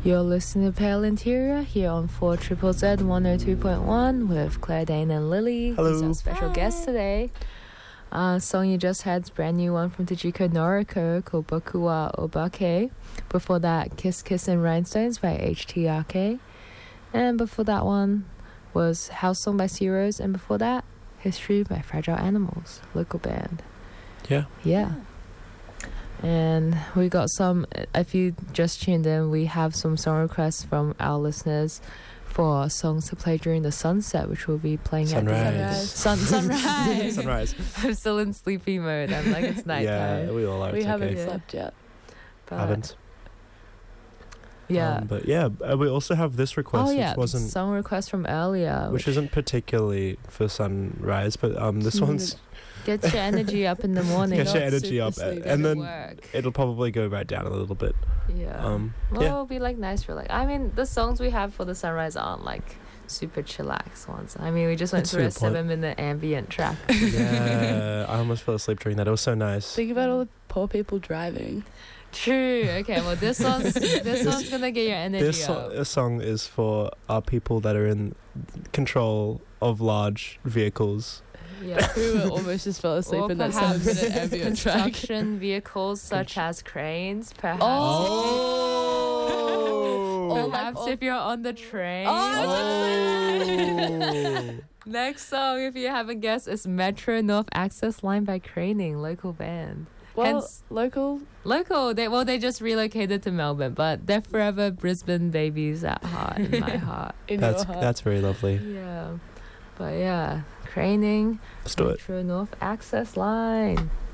You're listening to Pale Interior here on 4 Triple Z 102.1 with Claire, Dane, and Lily. Hello. Who's our special guest today. Song you just had is brand new one from Tajiko Noriko called Boku wa Obake. Before that, Kiss Kiss and Rhinestones by HTRK. And before that one was House Song by Zeros. And before that, History by Fragile Animals, local band. Yeah. And we got some, if you just tuned in, we have some song requests from our listeners for songs to play during the sunset, which we'll be playing at the sunrise. Sunrise. I'm still in sleepy mode. I'm like, it's nighttime. Yeah, we all are. We it's haven't okay. slept yet. But, Haven't. Yeah. But yeah, we also have this request, which wasn't song request from earlier, which isn't particularly for sunrise, but this one's get your energy up in the morning. get your Not energy super up, sleepy. and then work. it'll probably go right down a little bit. Yeah. Yeah. It'll be like nice, relax. I mean, the songs we have for the sunrise aren't like super chillax ones. I mean, we just went That's through a a good point. 7-minute ambient track. Yeah, I almost fell asleep during that. It was so nice. Think about all the poor people driving. True. Okay. Well, this one's gonna get your energy This up. song is for our people that are in control of large vehicles. Yeah. We were almost just fell asleep Or in that perhaps 7-minute ambient track. construction vehicles such as cranes, perhaps. Oh! Oh, Perhaps like, if you're on the train. Oh! Next song, if you haven't guessed, is Metro North Access Line by Craning, local band. Well, Hence- local. They just relocated to Melbourne, but they're forever Brisbane babies at heart, in my heart. In your heart. That's very lovely. Yeah. But yeah, Craning, Let's do it. Metro North Access Line.